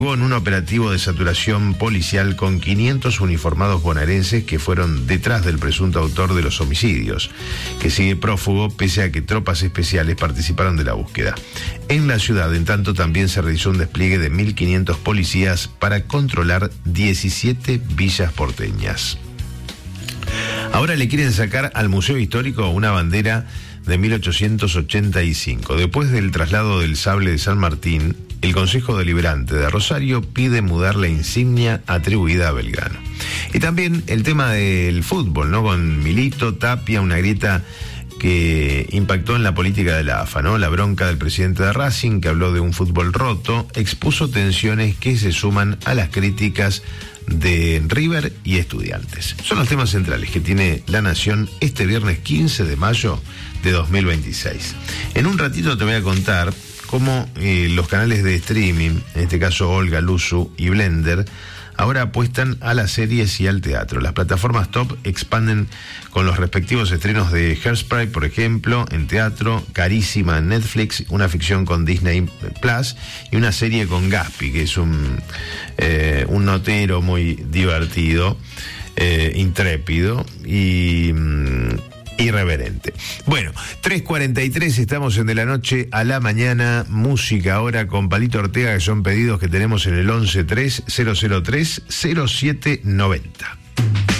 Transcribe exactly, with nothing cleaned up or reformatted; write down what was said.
en un operativo de saturación policial con quinientos uniformados bonaerenses que fueron detrás del presunto autor de los homicidios, que sigue prófugo pese a que tropas especiales participaron de la búsqueda. En la ciudad, en tanto, también se realizó un despliegue de mil quinientos policías para controlar diecisiete villas porteñas. Ahora le quieren sacar al Museo Histórico una bandera de mil ochocientos ochenta y cinco. Después del traslado del sable de San Martín, el Consejo Deliberante de Rosario pide mudar la insignia atribuida a Belgrano. Y también el tema del fútbol, ¿no? Con Milito, Tapia, una grieta que impactó en la política de la A F A, ¿no? La bronca del presidente de Racing, que habló de un fútbol roto, expuso tensiones que se suman a las críticas de River y Estudiantes. Son los temas centrales que tiene La Nación este viernes quince de mayo de dos mil veintiséis. En un ratito te voy a contar cómo eh, los canales de streaming, en este caso Olga, Luzu y Blender, ahora apuestan a las series y al teatro. Las plataformas top expanden con los respectivos estrenos de Hairspray, por ejemplo, en teatro, Carísima en Netflix, una ficción con Disney Plus y una serie con Gaspi, que es un, eh, un notero muy divertido, eh, intrépido y mm, irreverente. Bueno, tres cuarenta y tres, estamos en De la Noche a la Mañana. Música ahora con Palito Ortega, que son pedidos que tenemos en el once tres cero cero tres cero siete noventa.